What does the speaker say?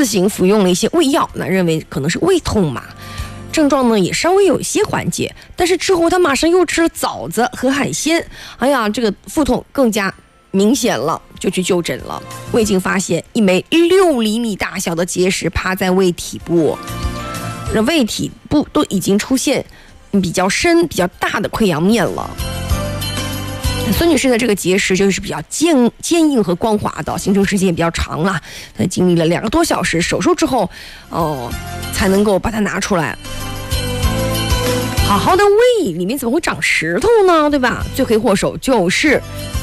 自行服用了一些胃药，那认为可能是胃痛嘛，症状呢也稍微有一些缓解，但是之后他马上又吃了枣子和海鲜，哎呀，这个腹痛更加明显了，就去就诊了。胃镜发现一枚6厘米大小的结石趴在胃体部，胃体部都已经出现比较深、比较大的溃疡面了。孙女士的这个结石就是比较坚硬和光滑的，形成时间也比较长啊。她经历了2个多小时，手术之后，才能够把它拿出来。好好的胃里面怎么会长石头呢？对吧？罪魁祸首就是